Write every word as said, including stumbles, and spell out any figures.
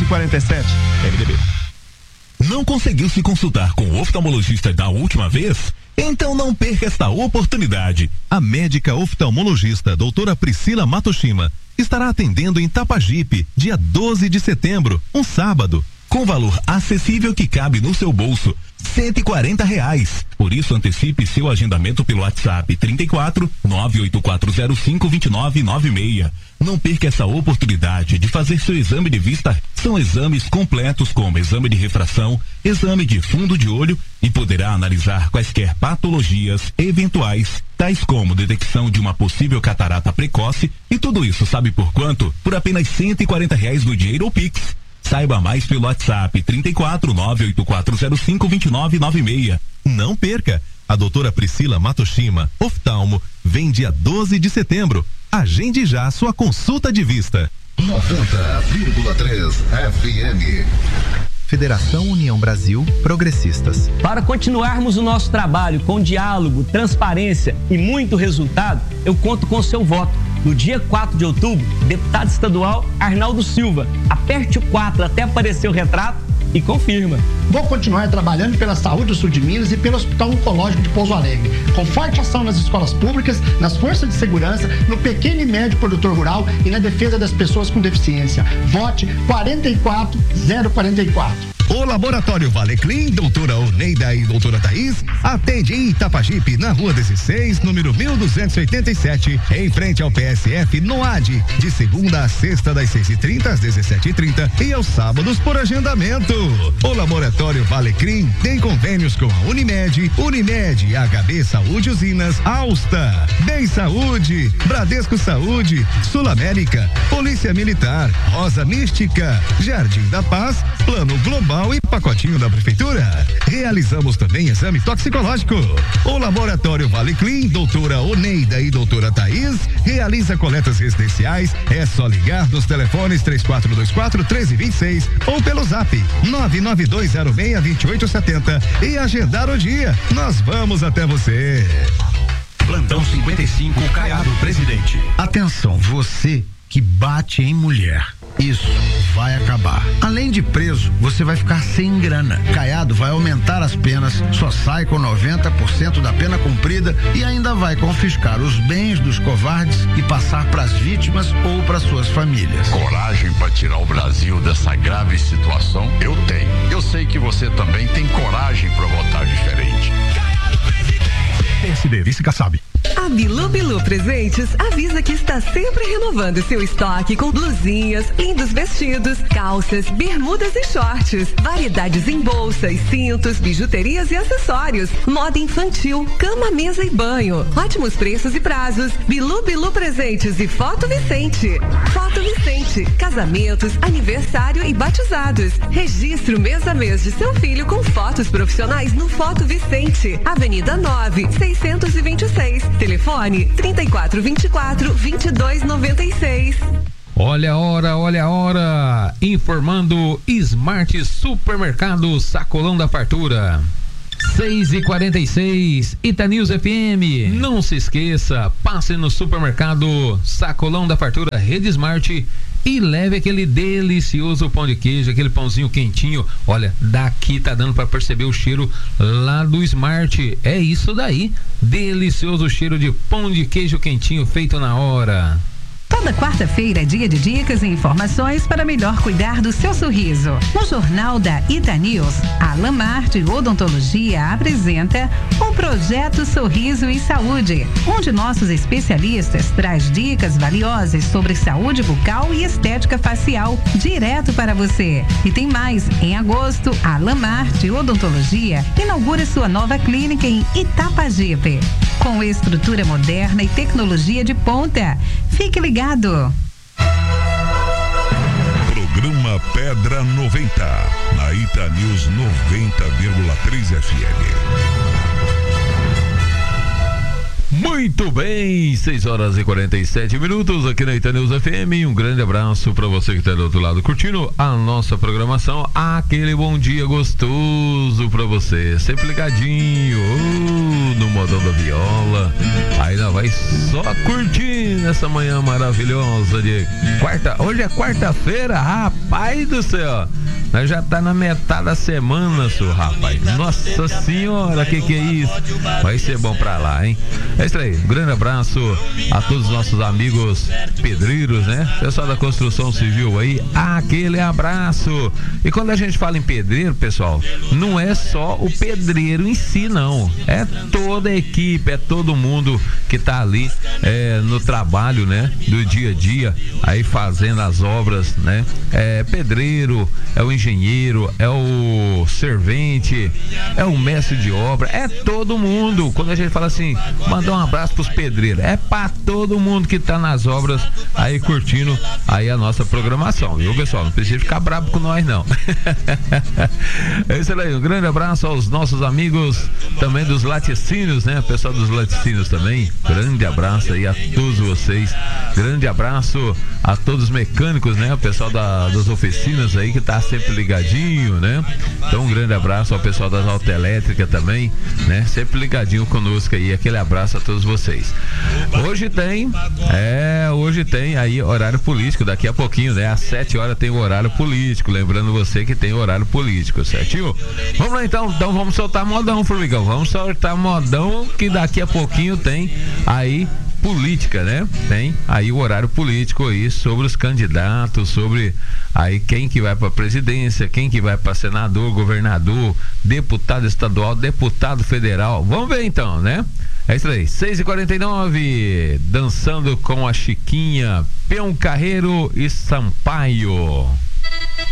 e quarenta e sete, M D B. Não conseguiu se consultar com o oftalmologista da última vez? Então não perca esta oportunidade. A médica oftalmologista doutora Priscila Matoshima estará atendendo em Tapajipe, dia doze de setembro, um sábado, com valor acessível que cabe no seu bolso, cento e quarenta reais. Por isso antecipe seu agendamento pelo WhatsApp trinta e quatro, nove oito quatro zero cinco, dois nove nove seis. Não perca essa oportunidade de fazer seu exame de vista. São exames completos como exame de refração, exame de fundo de olho e poderá analisar quaisquer patologias eventuais, tais como detecção de uma possível catarata precoce, e tudo isso sabe por quanto? Por apenas cento e quarenta reais no dinheiro ou Pix. Saiba mais pelo WhatsApp trinta e quatro, nove oito quatro zero cinco, dois nove nove seis. Não perca! A doutora Priscila Matoshima, oftalmo, vem dia doze de setembro. Agende já sua consulta de vista. noventa vírgula três F M. Federação União Brasil Progressistas. Para continuarmos o nosso trabalho com diálogo, transparência e muito resultado, eu conto com o seu voto. No dia quatro de outubro, deputado estadual Arnaldo Silva. Aperte o quatro até aparecer o retrato e confirma. Vou continuar trabalhando pela saúde do sul de Minas e pelo Hospital Oncológico de Pouso Alegre, com forte ação nas escolas públicas, nas forças de segurança, no pequeno e médio produtor rural e na defesa das pessoas com deficiência. Vote quarenta e quatro zero quarenta e quatro. O Laboratório Valeclim, doutora Oneida e doutora Thaís, atende em Itapajipe, na rua dezesseis, número mil duzentos e oitenta e sete, em frente ao P S F, no A D, de segunda a sexta, das seis e trinta às dezessete e trinta e aos sábados por agendamento. O Laboratório Valeclim tem convênios com a Unimed, Unimed, H B Saúde Usinas, Alsta, Bem Saúde, Bradesco Saúde, Sul América, Polícia Militar, Rosa Mística, Jardim da Paz, Plano Global e pacotinho da prefeitura. Realizamos também exame toxicológico. O Laboratório Valeclim, doutora Oneida e doutora Thaís, realiza coletas residenciais. É só ligar nos telefones três quatro dois quatro, um três dois seis ou pelo zap nove nove dois zero seis, dois oito sete zero e agendar o dia. Nós vamos até você. Plantão cinquenta e cinco, Caiado, presidente. Atenção, você que bate em mulher. Isso vai acabar. Além de preso, você vai ficar sem grana. Caiado vai aumentar as penas, só sai com noventa por cento da pena cumprida e ainda vai confiscar os bens dos covardes e passar para as vítimas ou para suas famílias. Coragem para tirar o Brasil dessa grave situação? Eu tenho. Eu sei que você também tem coragem para votar diferente. P S D, vice Kassab. A Bilu Bilu Presentes avisa que está sempre renovando seu estoque com blusinhas, lindos vestidos, calças, bermudas e shorts, variedades em bolsas, cintos, bijuterias e acessórios, moda infantil, cama, mesa e banho, ótimos preços e prazos. Bilu Bilu Presentes e Foto Vicente. Foto Vicente, casamentos, aniversário e batizados. Registre o mês a mês de seu filho com fotos profissionais no Foto Vicente, Avenida nove, seiscentos e vinte e seis. Telefone trinta e quatro vinte e quatro, vinte e dois noventa e seis. Olha a hora, olha a hora. Informando Smart Supermercado Sacolão da Fartura. seis e quarenta e seis, Itanews F M. Não se esqueça, passe no supermercado Sacolão da Fartura Rede Smart e leve aquele delicioso pão de queijo, aquele pãozinho quentinho. Olha, daqui tá dando para perceber o cheiro lá do Smart. É isso daí, delicioso cheiro de pão de queijo quentinho feito na hora. Toda quarta-feira é dia de dicas e informações para melhor cuidar do seu sorriso. No Jornal da Itanews, a Lamarte Odontologia apresenta o Projeto Sorriso e Saúde, onde nossos especialistas traz dicas valiosas sobre saúde bucal e estética facial direto para você. E tem mais, em agosto, a Lamarte Odontologia inaugura sua nova clínica em Itapajipe, com estrutura moderna e tecnologia de ponta. Fique ligado. Programa Pedra noventa, na Itanews noventa vírgula três F M. Muito bem, seis horas e quarenta e sete minutos aqui na Itanews F M. Um grande abraço para você que está do outro lado curtindo a nossa programação. Aquele bom dia gostoso para você, sempre ligadinho uh, no modão da viola. Aí nós vai só curtindo essa manhã maravilhosa de quarta. Hoje é quarta-feira, rapaz do céu. Nós já tá na metade da semana, senhor, rapaz. Nossa senhora, que que é isso? Vai ser bom pra lá, hein? É isso aí, um grande abraço a todos os nossos amigos pedreiros, né? Pessoal da construção civil aí, aquele abraço. E quando a gente fala em pedreiro, pessoal, não é só o pedreiro em si, não. É toda a equipe, é todo mundo que tá ali é, no trabalho, né? Do dia a dia, aí fazendo as obras, né? É pedreiro, é o engenheiro, é o servente, é o mestre de obra, é todo mundo. Quando a gente fala assim, mandar um abraço pros pedreiros, é pra todo mundo que tá nas obras aí curtindo aí a nossa programação, viu, pessoal? Não precisa ficar bravo com nós, não. É isso aí, um grande abraço aos nossos amigos também dos laticínios, né? Pessoal dos laticínios também, grande abraço aí a todos vocês, grande abraço a todos os mecânicos, né? O pessoal da, das oficinas aí que tá sempre ligadinho, né? Então um grande abraço ao pessoal das autoelétricas também, né? Sempre ligadinho conosco aí, aquele abraço a todos vocês. Hoje tem, é, hoje tem aí horário político, daqui a pouquinho, né? Às sete horas tem o horário político, lembrando você que tem horário político, certinho? Vamos lá então, então vamos soltar modão, formigão, vamos soltar modão que daqui a pouquinho tem aí política, né? Tem aí o horário político aí sobre os candidatos, sobre aí quem que vai para presidência, quem que vai para senador, governador, deputado estadual, deputado federal. Vamos ver então, né? É isso aí, seis e quarenta e nove, dançando com a Chiquinha, Peão Carreiro e Sampaio.